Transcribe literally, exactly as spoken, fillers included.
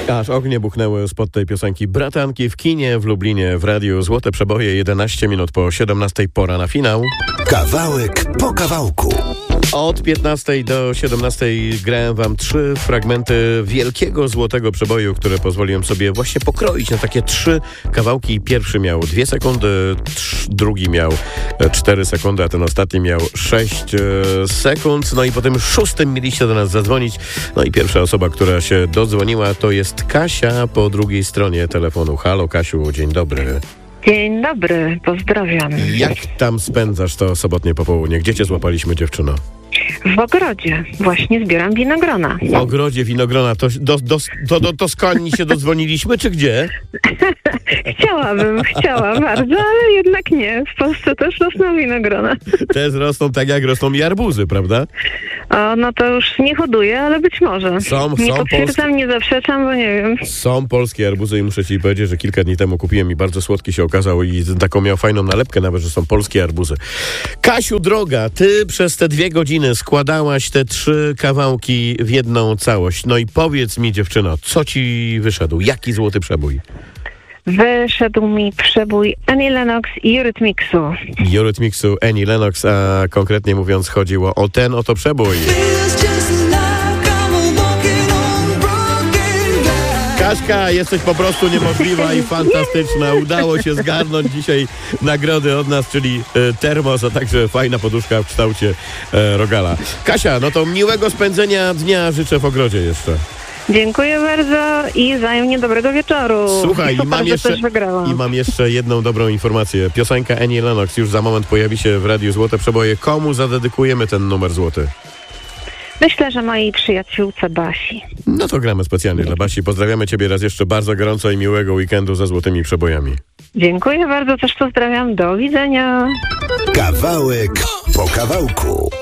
Aż ognie buchnęły spod tej piosenki. Bratanki w kinie w Lublinie, w radiu Złote Przeboje, jedenaście minut po siedemnastej, pora na finał. Kawałek po kawałku. Od piętnastej do siedemnastej grałem wam trzy fragmenty wielkiego złotego przeboju, które pozwoliłem sobie właśnie pokroić na takie trzy kawałki. Pierwszy miał dwie sekundy, trz, drugi miał cztery sekundy, a ten ostatni miał sześć e, sekund. No i po tym szóstym mieliście do nas zadzwonić. No i pierwsza osoba, która się dodzwoniła, to jest Kasia po drugiej stronie telefonu. Halo Kasiu, dzień dobry. Dzień dobry, pozdrawiam. Jak tam spędzasz to sobotnie popołudnie? Gdzie cię złapaliśmy, dziewczyno? W ogrodzie. Właśnie zbieram winogrona. W ogrodzie winogrona. To do, do, do, do Toskanii się dodzwoniliśmy, czy gdzie? Chciałabym, chciała bardzo, ale jednak nie. W Polsce też rosną winogrona. Te rosną tak, jak rosną i arbuzy, prawda? O, no to już nie hoduję, ale być może. Są, nie są potwierdzam, polskie... nie zaprzeczam, bo nie wiem. Są polskie arbuzy i muszę ci powiedzieć, że kilka dni temu kupiłem i bardzo słodki się okazał i taką miał fajną nalepkę nawet, że są polskie arbuzy. Kasiu droga, ty przez te dwie godziny składałaś te trzy kawałki w jedną całość. No i powiedz mi, dziewczyno, co ci wyszedł? Jaki złoty przebój? Wyszedł mi przebój Annie Lennox i Eurythmicsu. Eurythmicsu, Annie Lennox, a konkretnie mówiąc chodziło o ten oto przebój. Kaśka, jesteś po prostu niemożliwa i fantastyczna. Udało się zgarnąć dzisiaj nagrody od nas, czyli e, termos, a także fajna poduszka w kształcie e, rogala. Kasia, no to miłego spędzenia dnia życzę w ogrodzie jeszcze. Dziękuję bardzo i wzajemnie dobrego wieczoru. Słuchaj, super, i mam, jeszcze, i mam jeszcze jedną dobrą informację. Piosenka Annie Lennox już za moment pojawi się w Radiu Złote Przeboje. Komu zadedykujemy ten numer złoty? Myślę, że mojej przyjaciółce Basi. No to gramy specjalnie dla Basi. Pozdrawiamy ciebie raz jeszcze bardzo gorąco i miłego weekendu ze złotymi przebojami. Dziękuję bardzo, też pozdrawiam. Do widzenia. Kawałek po kawałku.